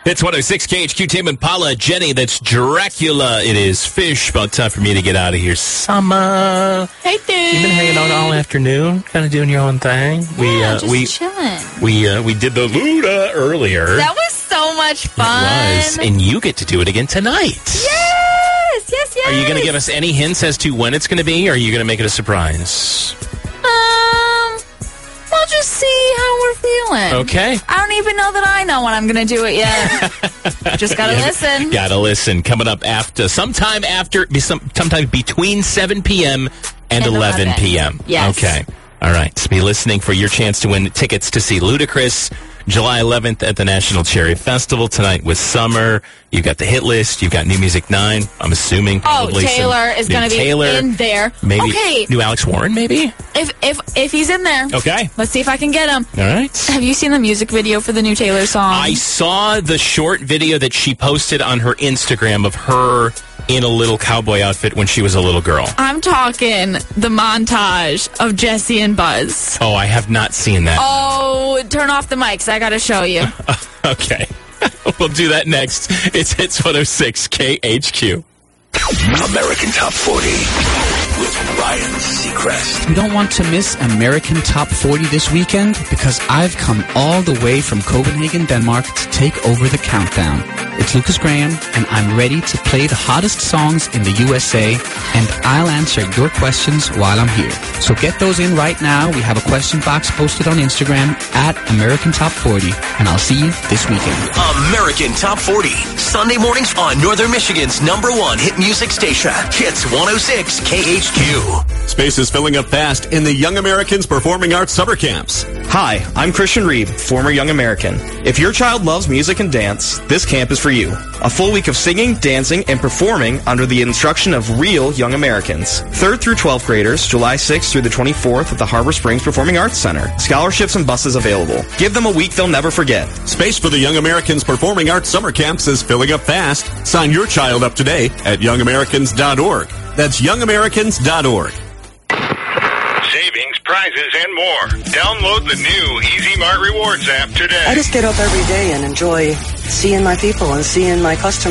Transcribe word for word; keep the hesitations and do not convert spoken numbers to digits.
It's one oh six K H Q, Tame Impala, Jenny, that's Dracula. It is Fish. About time for me to get out of here. Summer. Hey, dude. You've been hanging out all afternoon, kind of doing your own thing. Yeah, we, uh, just we, chilling. We, uh, we did the Luda earlier. That was so much fun. It was, and you get to do it again tonight. Yes, yes, yes. Are you going to give us any hints as to when it's going to be, or are you going to make it a surprise? Um, we'll just see how we're feeling. Okay. I don't even know that I know when I'm going to do it yet. Just got to Yeah, listen. Got to listen. Coming up after, sometime after, sometime between seven p.m. and, and eleven p.m. Yes. Okay. All right. So be listening for your chance to win tickets to see Ludacris July eleventh at the National Cherry Festival. Tonight with Summer. You've got the hit list. You've got New Music nine. I'm assuming Oh, probably Taylor some is new going to be Taylor, in there. Maybe Okay. new Alex Warren, maybe? If if if he's in there. Okay. Let's see if I can get him. All right. Have you seen the music video for the new Taylor song? I saw the short video that she posted on her Instagram of her in a little cowboy outfit when she was a little girl. I'm talking the montage of Jesse and Buzz. Oh, I have not seen that. Oh, turn off the mics. I got to show you. Okay. We'll do that next. It's Hits one oh six K H Q. American Top forty with Ryan Seacrest. You don't want to miss American Top forty this weekend because I've come all the way from Copenhagen, Denmark to take over the countdown. It's Lucas Graham, and I'm ready to play the hottest songs in the U S A, and I'll answer your questions while I'm here. So get those in right now. We have a question box posted on Instagram at American Top forty, and I'll see you this weekend. American Top forty, Sunday mornings on Northern Michigan's number one hit music station, Hits one oh six K H Q. Space is filling up fast in the Young Americans Performing Arts Summer Camps. Hi, I'm Christian Reeb, former Young American. If your child loves music and dance, this camp is for you. A full week of singing, dancing, and performing under the instruction of real Young Americans. third through twelfth graders, July sixth through the twenty-fourth at the Harbor Springs Performing Arts Center. Scholarships and buses available. Give them a week they'll never forget. Space for the Young Americans Performing Arts Summer Camps is filling up fast. Sign your child up today at young americans dot org. That's young americans dot org. Savings, prizes, and more. Download the new Easy Mart Rewards app today. I just get up every day and enjoy seeing my people and seeing my customers.